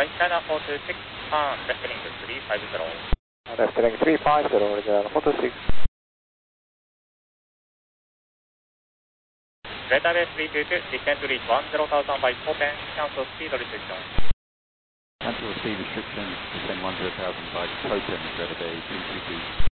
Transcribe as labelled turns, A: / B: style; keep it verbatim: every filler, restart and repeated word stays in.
A: Orange China four two six, turn left heading three five zero.
B: Left heading three five zero, Orange China four two six.
A: Database three two two, descend to reach one zero thousand by four ten, cancel speed restriction.
C: Cancel speed restriction, descend one zero thousand by token, Database three two two.